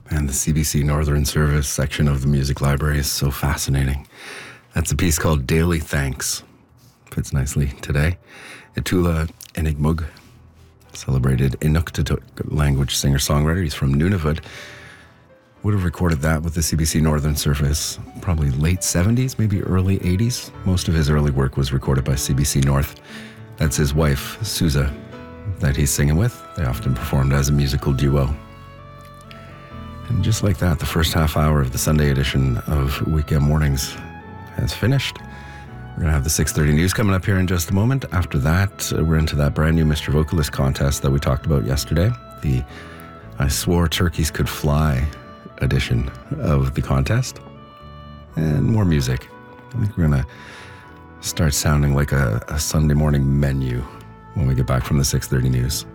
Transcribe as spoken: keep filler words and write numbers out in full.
And the C B C Northern Service section of the music library is so fascinating. That's a piece called Daily Thanks. Fits nicely today. Itula Enigmug, celebrated Inuktitut language singer-songwriter. He's from Nunavut. Would have recorded that with the C B C Northern Service probably late seventies, maybe early eighties. Most of his early work was recorded by C B C North. That's his wife, Sousa, that he's singing with. They often performed as a musical duo. And just like that, the first half hour of the Sunday edition of Weekend Mornings has finished. We're going to have the six thirty news coming up here in just a moment. After that, we're into that brand new Mister Vocalist contest that we talked about yesterday. The I Swore Turkeys Could Fly edition of the contest. And more music. I think we're going to start sounding like a, a Sunday morning menu when we get back from the six thirty news.